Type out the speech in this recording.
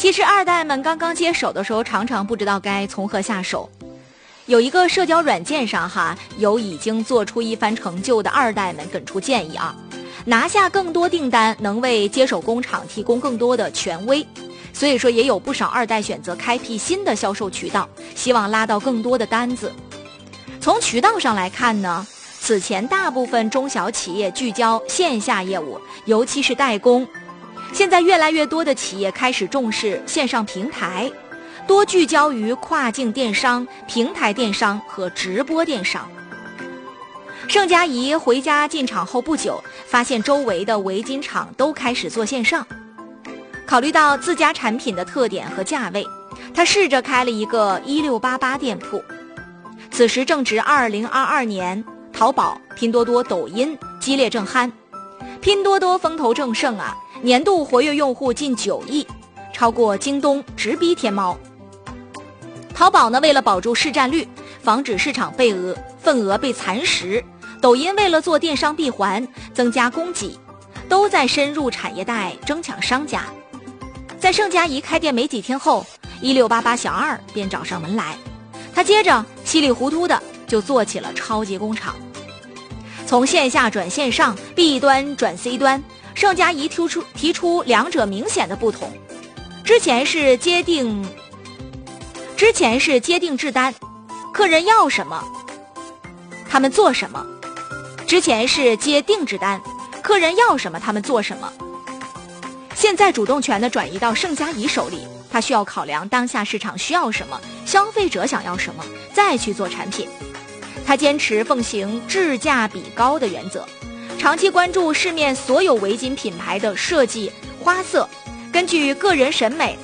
其实二代们刚刚接手的时候，常常不知道该从何下手。有一个社交软件上有已经做出一番成就的二代们给出建议拿下更多订单能为接手工厂提供更多的权威，所以说也有不少二代选择开辟新的销售渠道，希望拉到更多的单子。从渠道上来看呢，此前大部分中小企业聚焦线下业务，尤其是代工，现在越来越多的企业开始重视线上平台，多聚焦于跨境电商、平台电商和直播电商。盛佳怡回家进厂后不久，发现周围的围巾厂都开始做线上。考虑到自家产品的特点和价位，他试着开了一个1688店铺。此时正值2022年，淘宝、拼多多、抖音激烈正酣，拼多多风头正盛年度活跃用户近9亿，超过京东，直逼天猫。淘宝呢，为了保住市占率，防止市场份额被蚕食，抖音为了做电商闭环，增加供给，都在深入产业带争抢商家。在盛佳怡开店没几天后，1688小二便找上门来，他接着稀里糊涂的就做起了超级工厂。从线下转线上， B 端转 C 端，盛佳怡提出两者明显的不同。之前是接定制单，客人要什么他们做什么。之前是接定制单，客人要什么他们做什么。现在主动权的转移到盛佳怡手里，他需要考量当下市场需要什么，消费者想要什么，再去做产品。他坚持奉行质价比高的原则，长期关注市面所有围巾品牌的设计花色，根据个人审美